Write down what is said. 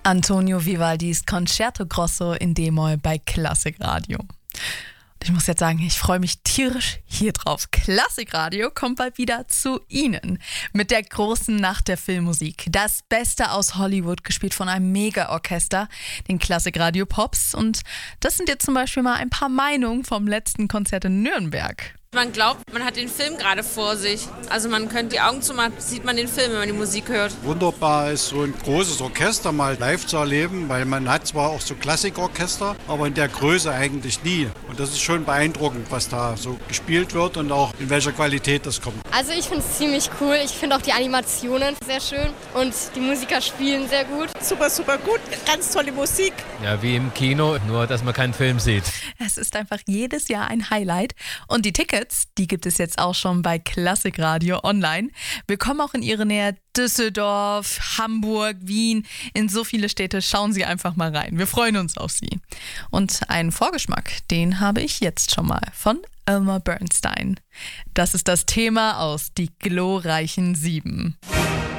Antonio Vivaldis Concerto Grosso in D-Moll bei Klassikradio. Ich muss jetzt sagen, ich freue mich tierisch hier drauf. Klassikradio kommt bald wieder zu Ihnen mit der großen Nacht der Filmmusik. Das Beste aus Hollywood, gespielt von einem Mega-Orchester, den Klassikradio Pops. Und das sind jetzt zum Beispiel mal ein paar Meinungen vom letzten Konzert in Nürnberg. Man glaubt, man hat den Film gerade vor sich. Also man könnte die Augen zumachen, sieht man den Film, wenn man die Musik hört. Wunderbar ist, so ein großes Orchester mal live zu erleben, weil man hat zwar auch so Klassikorchester, aber in der Größe eigentlich nie. Und das ist schon beeindruckend, was da so gespielt wird und auch in welcher Qualität das kommt. Also ich finde es ziemlich cool. Ich finde auch die Animationen sehr schön und die Musiker spielen sehr gut. Super, super gut. Ganz tolle Musik. Ja, wie im Kino, nur dass man keinen Film sieht. Es ist einfach jedes Jahr ein Highlight. Und die Tickets, die gibt es jetzt auch schon bei Klassikradio online. Wir kommen auch in Ihre Nähe: Düsseldorf, Hamburg, Wien. In so viele Städte. Schauen Sie einfach mal rein. Wir freuen uns auf Sie. Und einen Vorgeschmack, den habe ich jetzt schon mal von Elmer Bernstein. Das ist das Thema aus Die glorreichen 7.